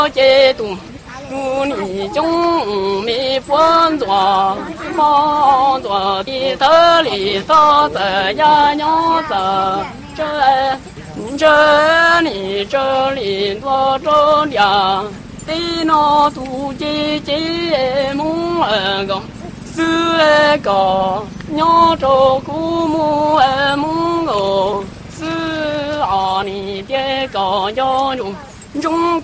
节度。祝你中米丰作，丰作的得里嫂子呀娘子，这里多着凉，对那土姐姐梦儿个，是个娘着古母儿梦个，是啊你的个要用。